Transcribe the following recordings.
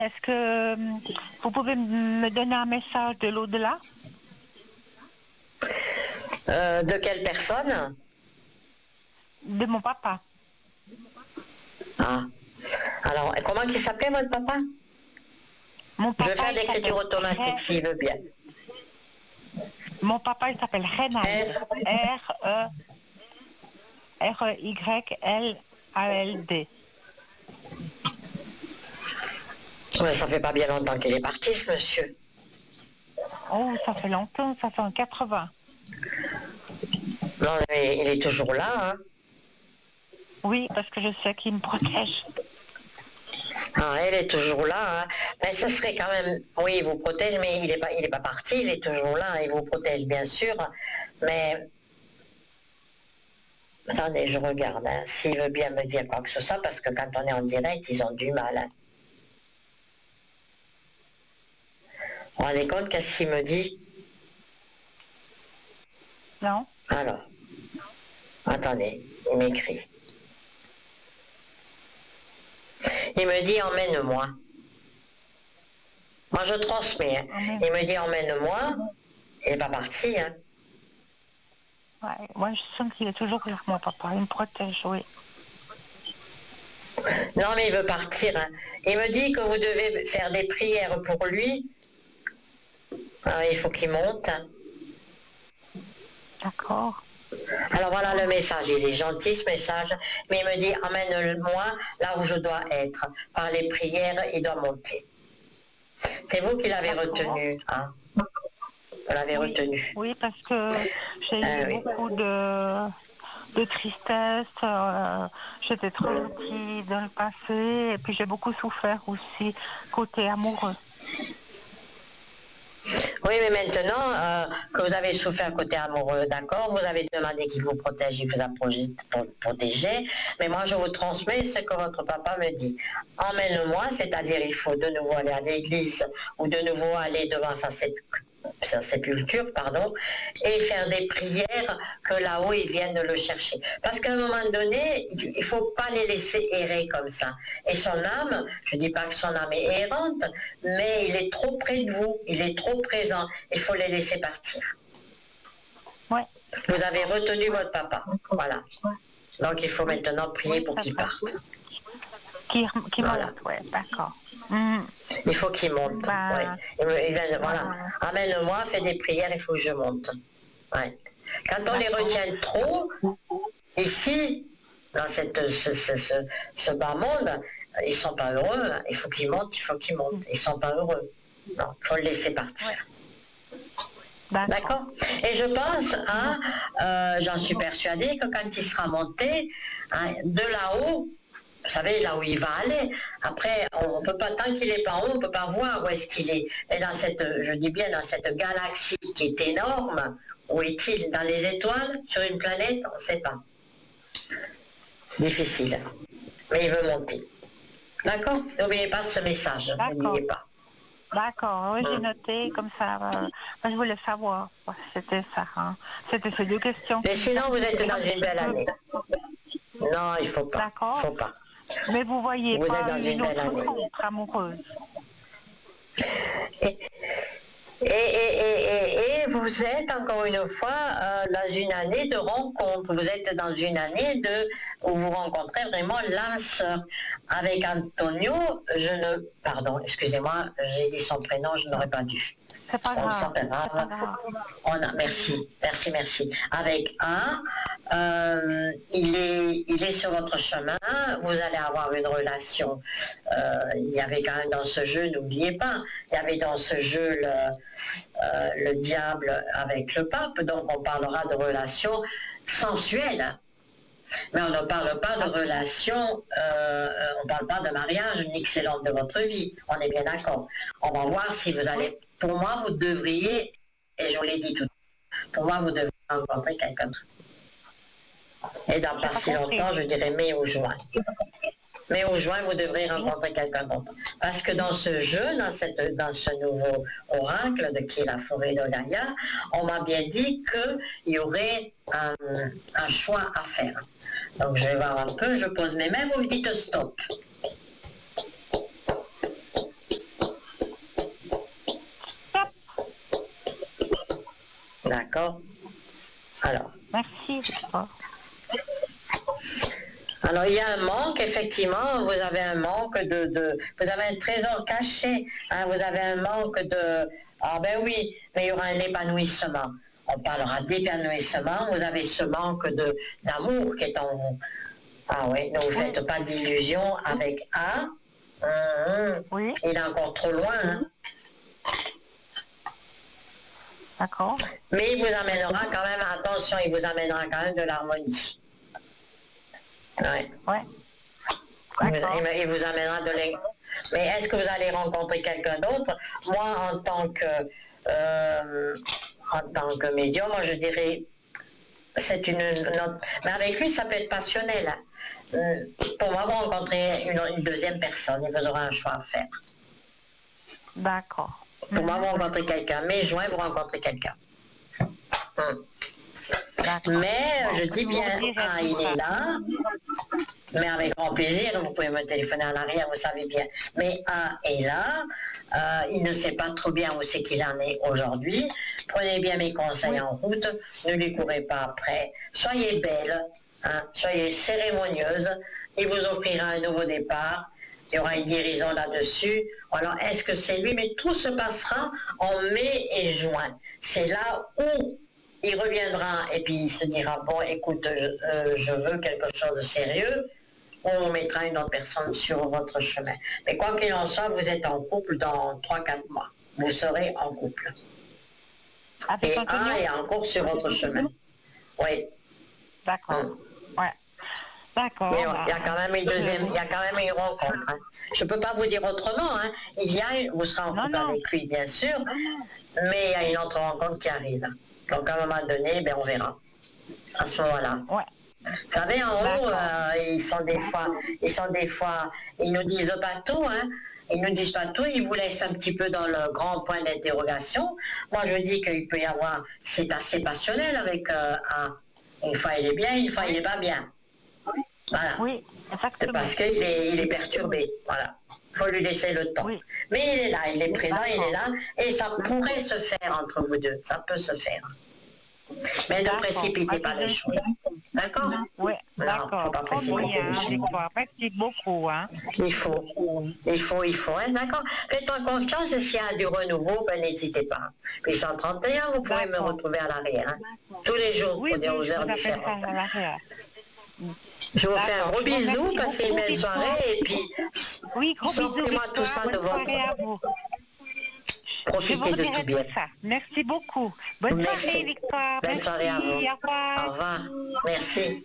Est-ce que vous pouvez me donner un message de l'au-delà? De quelle personne? De mon papa. Ah. Alors, comment il s'appelait votre papa? Mon Je papa, vais faire il l'écriture s'appelle automatique s'il veut bien. Mon papa, il s'appelle Reynald. Reynald. Mais ça fait pas bien longtemps qu'il est parti, ce monsieur. Oh, ça fait longtemps, ça fait en 80. Non, mais il est toujours là, hein. Oui, parce que je sais qu'il me protège. Ah, il est toujours là, hein. Mais ce serait quand même... Oui, il vous protège, mais il est pas parti, il est toujours là, il vous protège, bien sûr. Mais... Attendez, je regarde, hein, s'il veut bien me dire quoi que ce soit, parce que quand on est en direct, ils ont du mal, hein. Vous vous rendez compte, qu'est-ce qu'il me dit? Non? Alors, attendez, il m'écrit. Il me dit emmène-moi. Moi je transmets, hein. Il me dit emmène-moi. Il n'est pas parti, hein. Ouais, moi je sens qu'il est toujours avec mon papa, il me protège, oui. Non mais il veut partir, hein. Il me dit que vous devez faire des prières pour lui. Ah, il faut qu'il monte, hein. D'accord. Alors voilà le message, il est gentil ce message, mais il me dit emmène-moi là où je dois être. Par les prières, il doit monter. C'est vous qui l'avez retenu, hein? Vous l'avez retenu. Oui, parce que j'ai eu beaucoup de tristesse, j'étais trop gentille dans le passé, et puis j'ai beaucoup souffert aussi côté amoureux. Oui, mais maintenant que vous avez souffert côté amoureux, d'accord, vous avez demandé qu'il vous protège, il vous a protégé, mais moi je vous transmets ce que votre papa me dit. Emmène-moi, c'est-à-dire il faut de nouveau aller à l'église ou de nouveau aller devant sa sépulture, pardon, et faire des prières que là-haut ils viennent le chercher. Parce qu'à un moment donné, il ne faut pas les laisser errer comme ça. Et son âme, je ne dis pas que son âme est errante, mais il est trop près de vous, il est trop présent, il faut les laisser partir. Ouais. Vous avez retenu votre papa, voilà. Donc il faut maintenant prier pour qu'il parte. Qui monte, oui, d'accord. Il faut qu'il monte. Ouais. Voilà. Amène-moi, fais des prières, il faut que je monte. Ouais. Quand on les retient trop, ici, dans ce bas monde, ils sont pas heureux. Hein. Il faut qu'ils montent, il faut qu'ils montent. Ils sont pas heureux. Non, il faut le laisser partir. Ouais. D'accord. Et je pense, hein, j'en suis persuadée que quand il sera monté, hein, de là-haut, vous savez, là où il va aller, après, on peut pas, tant qu'il n'est pas en haut, on ne peut pas voir où est-ce qu'il est. Et dans cette, je dis bien, dans cette galaxie qui est énorme, où est-il? Dans les étoiles? Sur une planète? On ne sait pas. Difficile. Mais il veut monter. D'accord? N'oubliez pas ce message. N'oubliez pas. D'accord, oui, j'ai noté comme ça. Je voulais savoir. C'était ça. Hein. C'était ces deux questions. Mais sinon, vous êtes dans une belle année. Non, il ne faut pas. D'accord. Faut pas. Mais vous voyez vous pas êtes dans une autre belle année. rencontre amoureuse. Et vous êtes encore une fois dans une année de rencontre. Vous êtes dans une année où vous rencontrez vraiment l'âme sœur. Avec Antonio, pardon, excusez-moi, j'ai dit son prénom, je n'aurais pas dû. C'est pas grave. Merci. Avec il est sur votre chemin, vous allez avoir une relation. Il y avait quand même dans ce jeu, n'oubliez pas, il y avait dans ce jeu le diable avec le pape, donc on parlera de relations sensuelles. Mais on ne parle pas de relation, on ne parle pas de mariage ni que c'est l'homme de votre vie. On est bien d'accord. On va voir si vous allez... Pour moi, vous devriez, et je vous l'ai dit tout à l'heure, pour moi, vous devriez rencontrer quelqu'un d'autre. Et dans pas si longtemps, je dirais mai ou juin. Mais au juin, vous devrez rencontrer quelqu'un d'autre. Parce que dans ce jeu, dans ce nouveau oracle de qui est la forêt d'Olaya, on m'a bien dit qu'il y aurait un choix à faire. Donc je vais voir un peu, je pose mes mains, vous me dites stop. D'accord? Alors. Merci. Alors, il y a un manque, effectivement, vous avez un manque vous avez un trésor caché, hein, vous avez un manque de... Ah ben oui, mais il y aura un épanouissement. On parlera d'épanouissement, vous avez ce manque d'amour qui est en vous. Ah oui, ne vous faites pas d'illusions avec A. Oui. Il est encore trop loin, hein. D'accord. Mais il vous amènera quand même, attention, il vous amènera quand même de l'harmonie. Ouais. Il vous amènera de l'harmonie. Mais est-ce que vous allez rencontrer quelqu'un d'autre? Moi, en tant que médium, moi je dirais, c'est une autre... Mais avec lui, ça peut être passionnel. Hein. Pour moi, vous rencontrez une deuxième personne et vous aurez un choix à faire. D'accord. Pour moi, vous rencontrez quelqu'un. Mai, juin, vous rencontrez quelqu'un. Mais je dis bien, il est là, mais avec grand plaisir, vous pouvez me téléphoner en arrière, vous savez bien. Mais A est là, il ne sait pas trop bien où c'est qu'il en est aujourd'hui. Prenez bien mes conseils en route, ne lui courez pas après. Soyez belle, hein, soyez cérémonieuse, il vous offrira un nouveau départ. Il y aura une guérison là-dessus. Alors, est-ce que c'est lui? Mais tout se passera en mai et juin. C'est là où il reviendra et puis il se dira, bon, écoute, je veux quelque chose de sérieux, ou on mettra une autre personne sur votre chemin. Mais quoi qu'il en soit, vous êtes en couple dans 3-4 mois. Vous serez en couple. Et A est encore sur votre chemin. Oui. D'accord. Ouais. D'accord. Il y a quand même une rencontre. Hein. Je ne peux pas vous dire autrement. Hein. Vous serez en couple avec lui, bien sûr, mais il y a une autre rencontre qui arrive. Donc à un moment donné, on verra. À ce moment-là. Ouais. Vous savez, en haut, ils nous disent pas tout, hein. Ils nous disent pas tout, ils vous laissent un petit peu dans le grand point d'interrogation. Moi, je dis qu'il peut y avoir, c'est assez passionnel avec une fois il est bien, une fois il est pas bien. Voilà. Oui, exactement. Parce qu'il est perturbé. Voilà. Il faut lui laisser le temps. Oui. Mais il est là, il est présent, il est là, et ça pourrait se faire entre vous deux. Ça peut se faire. Mais ne précipitez pas les choses. D'accord? Oui, d'accord. Il ne faut pas précipiter les choses. Merci beaucoup. Hein. Il faut, hein, d'accord? Faites-moi confiance et s'il y a du renouveau, n'hésitez pas. Puis 131, vous pouvez me retrouver à l'arrière. Hein. Tous les jours, pour dire aux heures différentes. Je vous fais un gros bisou, passez une belle soirée et puis sortez-moi tout ça de votre... Profitez de tout bien. Merci beaucoup. Bonne soirée, Victoire. Bonne soirée à vous. Au revoir. Au revoir. Merci.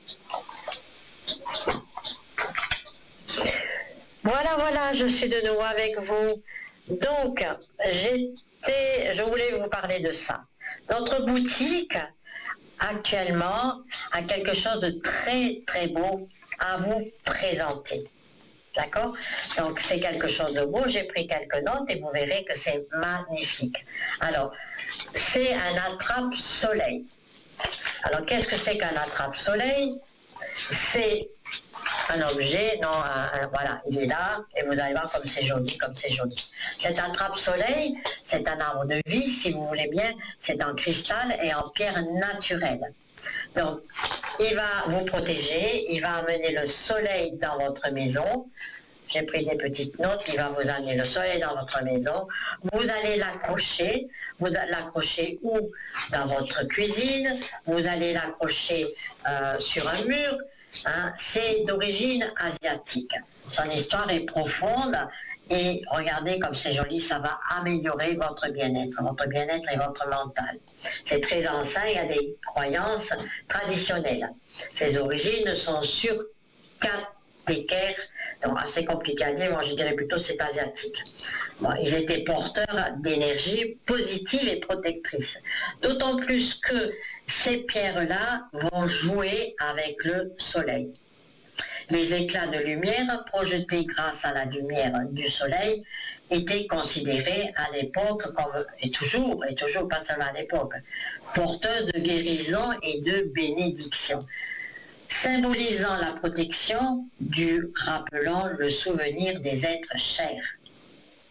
Voilà, je suis de nouveau avec vous. Donc, je voulais vous parler de ça. Notre boutique, actuellement, a quelque chose de très, très beau à vous présenter. D'accord? Donc, c'est quelque chose de beau. J'ai pris quelques notes et vous verrez que c'est magnifique. Alors, c'est un attrape-soleil. Alors, qu'est-ce que c'est qu'un attrape-soleil? C'est un objet, voilà, il est là, et vous allez voir comme c'est joli, Cet attrape-soleil, c'est un arbre de vie, si vous voulez bien, c'est en cristal et en pierre naturelle. Donc, il va vous protéger, il va amener le soleil dans votre maison. J'ai pris des petites notes, il va vous amener le soleil dans votre maison. Vous allez l'accrocher où? Dans votre cuisine, vous allez l'accrocher sur un mur. Hein. C'est d'origine asiatique. Son histoire est profonde. Et regardez comme c'est joli, ça va améliorer votre bien-être et votre mental. C'est très ancien, il y a des croyances traditionnelles. Ses origines sont sur 4 équerres, donc assez compliqué à dire, moi je dirais plutôt c'est asiatique. Bon, ils étaient porteurs d'énergie positive et protectrice. D'autant plus que ces pierres-là vont jouer avec le soleil. Les éclats de lumière projetés grâce à la lumière du soleil étaient considérés à l'époque comme, et toujours, pas seulement à l'époque, porteuses de guérison et de bénédiction, symbolisant la protection rappelant le souvenir des êtres chers.